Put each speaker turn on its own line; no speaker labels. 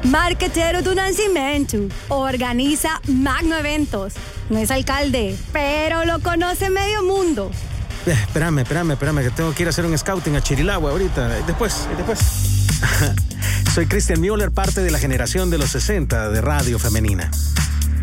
marquetero de Nascimento, organiza magno eventos. No es alcalde, pero lo conoce medio mundo.
Espérame, que tengo que ir a hacer un scouting a Chirilagua ahorita. Después. Soy Christian Müller, parte de la generación de los 60 de Radio Femenina.